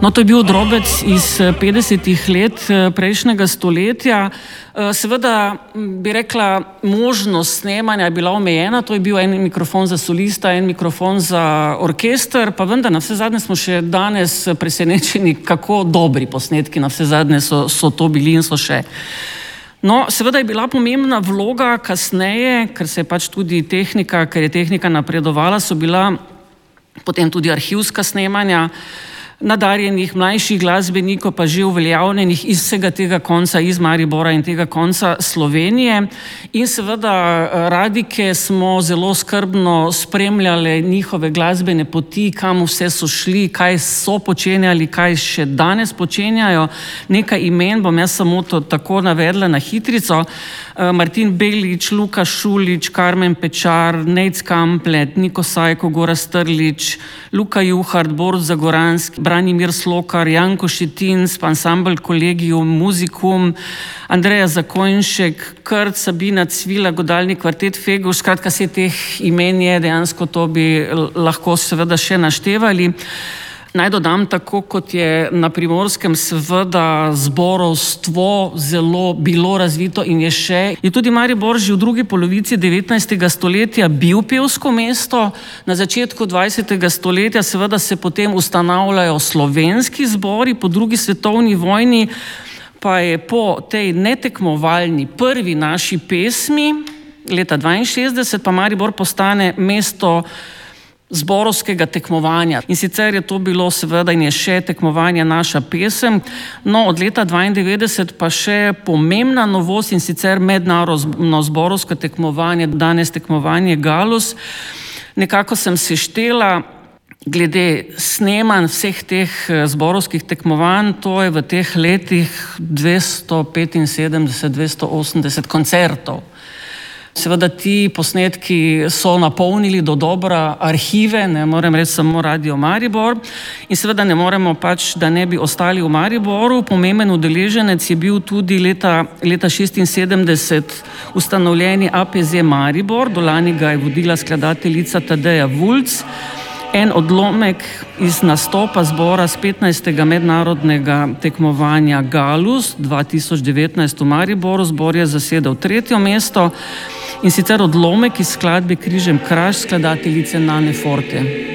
No, to je bil drobec iz 50-ih let prejšnjega stoletja. Seveda bi rekla, možnost snemanja je bila omejena, to je bil en mikrofon za solista, en mikrofon za orkester, pa vendar na vse zadnje smo še danes presenečeni, kako dobri posnetki na vse zadnje so to bili in so še. No, seveda je bila pomembna vloga kasneje, ker se je pač tudi tehnika, ker je tehnika napredovala, so bila potem tudi arhivska snemanja nadarjenih mlajših glasbenikov, pa že uveljavljenih iz vsega tega konca, iz Maribora in tega konca Slovenije. In seveda radijke smo zelo skrbno spremljali njihove glasbene poti, kam vse so šli, kaj so počenjali, kaj še danes počenjajo. Nekaj imen bom jaz samo to tako navedla na hitrico. Martin Belič, Luka Šulič, Karmen Pečar, Nejc Kamplet, Niko Sajko, Gorazd Strlič, Luka Juhart, Borut Zagoranski, Branimir Slokar, Janko Šetinc, ansambel Collegium Musicum, Andreja Zakonjšek, Krt, Sabina Cvila, godalni kvartet Feguš, skratka vse teh imen je, dejansko to bi lahko seveda še naštevali. Naj dodam, tako kot je na Primorskem seveda zborovstvo zelo bilo razvito in je še, je tudi Maribor že v drugi polovici 19. stoletja bil pevsko mesto, na začetku 20. stoletja seveda se potem ustanavljajo slovenski zbori, po drugi svetovni vojni pa je po tej netekmovalni prvi naši pesmi leta 62 pa Maribor postane mesto zborovskega tekmovanja. In sicer je to bilo seveda in je še tekmovanje Naša pesem. No, od leta 92 pa še pomembna novost in sicer mednarodno zborovsko tekmovanje, danes tekmovanje Galus. Nekako sem se štela glede snemanj vseh teh zborovskih tekmovanj, to je v teh letih 275-280 koncertov. Seveda ti posnetki so napolnili do dobra arhive, ne morem reči samo Radio Maribor in seveda ne moremo pač, da ne bi ostali v Mariboru. Pomemben udeleženec je bil tudi leta 76 ustanovljeni APZ Maribor, do lani ga je vodila skladateljica Tadeja Vulc. En odlomek iz nastopa zbora z 15. mednarodnega tekmovanja Galus 2019 v Mariboru, zbor je zasedel 3. mesto in sicer odlomek iz skladbe Križem kraž skladateljice Nane Forte.